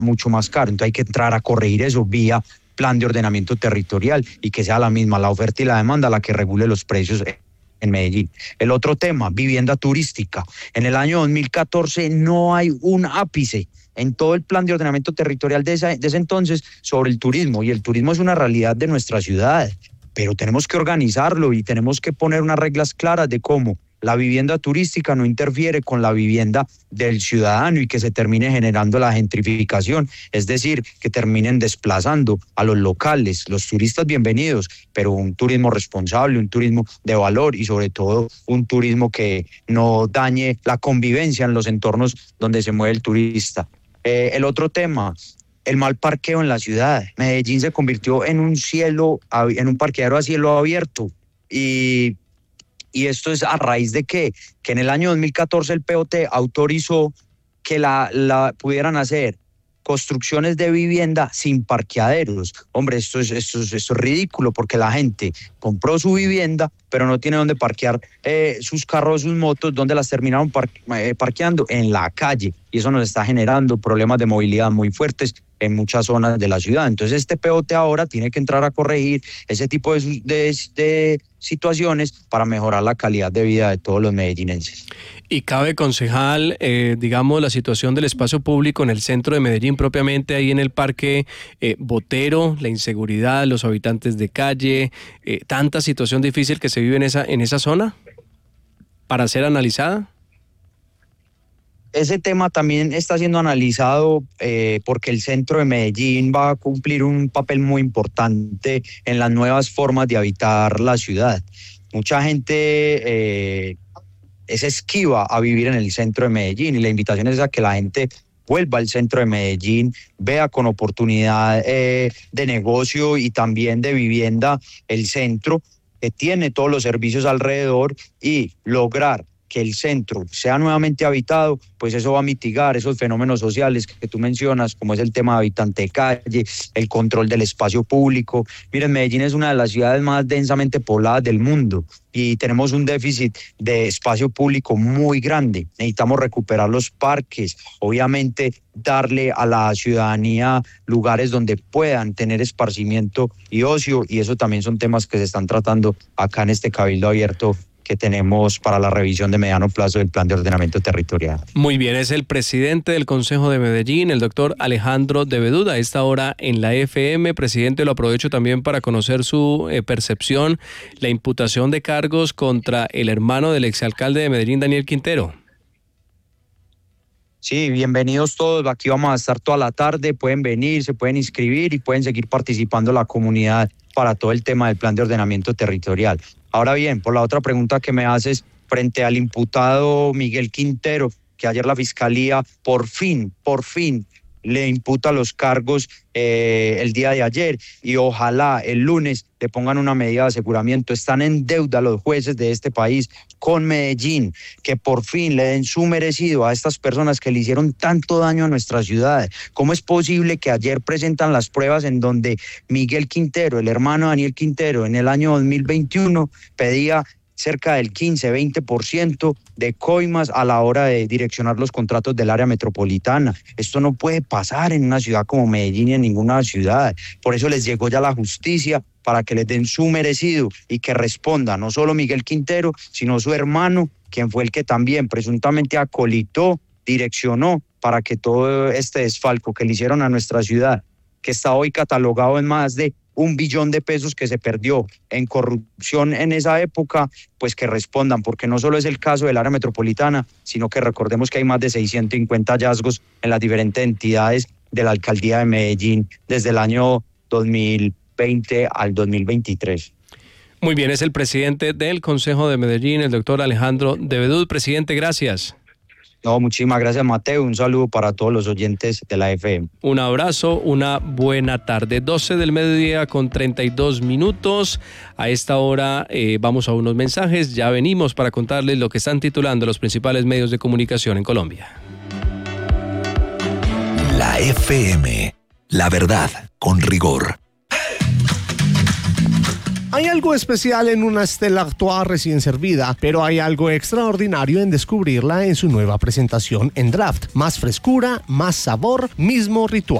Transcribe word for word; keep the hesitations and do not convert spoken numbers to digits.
mucho más caro. Entonces hay que entrar a corregir eso vía plan de ordenamiento territorial y que sea la misma la oferta y la demanda la que regule los precios en Medellín. El otro tema, vivienda turística. En el año dos mil catorce no hay un ápice en todo el plan de ordenamiento territorial de, esa, de ese entonces sobre el turismo, y el turismo es una realidad de nuestra ciudad, pero tenemos que organizarlo y tenemos que poner unas reglas claras de cómo la vivienda turística no interfiere con la vivienda del ciudadano y que se termine generando la gentrificación, es decir, que terminen desplazando a los locales, los turistas bienvenidos, pero un turismo responsable, un turismo de valor y sobre todo un turismo que no dañe la convivencia en los entornos donde se mueve el turista. Eh, el otro tema, el mal parqueo en la ciudad. Medellín se convirtió en un cielo, en un parqueadero a cielo abierto y Y esto es a raíz de que, que en el año dos mil catorce el P O T autorizó que la, la pudieran hacer construcciones de vivienda sin parqueaderos. Hombre, esto es, esto es, esto es ridículo porque la gente compró su vivienda, pero no tiene dónde parquear eh, sus carros, sus motos, donde las terminaron par, eh, parqueando en la calle. Y eso nos está generando problemas de movilidad muy fuertes en muchas zonas de la ciudad. Entonces este P O T ahora tiene que entrar a corregir ese tipo de, de, de situaciones para mejorar la calidad de vida de todos los medellinenses. Y cabe, concejal, eh, digamos, la situación del espacio público en el centro de Medellín, propiamente ahí en el Parque eh, Botero, la inseguridad, los habitantes de calle, eh, tanta situación difícil que se vive en esa, en esa zona, para ser analizada. Ese tema también está siendo analizado eh, porque el centro de Medellín va a cumplir un papel muy importante en las nuevas formas de habitar la ciudad. Mucha gente eh, es esquiva a vivir en el centro de Medellín y la invitación es a que la gente vuelva al centro de Medellín, vea con oportunidad eh, de negocio y también de vivienda el centro, que tiene todos los servicios alrededor, y lograr que el centro sea nuevamente habitado, pues eso va a mitigar esos fenómenos sociales que tú mencionas, como es el tema de habitante de calle, el control del espacio público. Miren, Medellín es una de las ciudades más densamente pobladas del mundo y tenemos un déficit de espacio público muy grande. Necesitamos recuperar los parques, obviamente darle a la ciudadanía lugares donde puedan tener esparcimiento y ocio, y eso también son temas que se están tratando acá en este Cabildo Abierto que tenemos para la revisión de mediano plazo del Plan de Ordenamiento Territorial. Muy bien, es el presidente del Consejo de Medellín, el doctor Alejandro de Bedut, a esta hora en la F M. Presidente, lo aprovecho también para conocer su eh, percepción, la imputación de cargos contra el hermano del exalcalde de Medellín, Daniel Quintero. Sí, bienvenidos todos, aquí vamos a estar toda la tarde, pueden venir, se pueden inscribir y pueden seguir participando la comunidad para todo el tema del Plan de Ordenamiento Territorial. Ahora bien, por la otra pregunta que me haces, frente al imputado Miguel Quintero, que ayer la Fiscalía por fin, por fin le imputa los cargos eh, el día de ayer, y ojalá el lunes le pongan una medida de aseguramiento. Están en deuda los jueces de este país con Medellín, que por fin le den su merecido a estas personas que le hicieron tanto daño a nuestra ciudad. ¿Cómo es posible que ayer presentan las pruebas en donde Miguel Quintero, el hermano de Daniel Quintero, en el año dos mil veintiuno pedía cerca del quince a veinte por ciento de coimas a la hora de direccionar los contratos del área metropolitana? Esto no puede pasar en una ciudad como Medellín y en ninguna ciudad. Por eso les llegó ya la justicia para que les den su merecido y que responda no solo Miguel Quintero, sino su hermano, quien fue el que también presuntamente acolitó, direccionó para que todo este desfalco que le hicieron a nuestra ciudad, que está hoy catalogado en más de un billón de pesos que se perdió en corrupción en esa época, pues que respondan, porque no solo es el caso del área metropolitana, sino que recordemos que hay más de seiscientos cincuenta hallazgos en las diferentes entidades de la alcaldía de Medellín desde el año dos mil veinte al dos mil veintitrés. Muy bien, es el presidente del Consejo de Medellín, el doctor Alejandro de Bedut. Presidente, gracias. No, muchísimas gracias, Mateo. Un saludo para todos los oyentes de la F M. Un abrazo, una buena tarde. doce del mediodía con treinta y dos minutos. A esta hora eh, vamos a unos mensajes. Ya venimos para contarles lo que están titulando los principales medios de comunicación en Colombia. La F M. La verdad con rigor. Hay Hay algo especial en una Stella Artois recién servida, pero hay algo extraordinario en descubrirla en su nueva presentación en draft. Más frescura, más sabor, mismo ritual.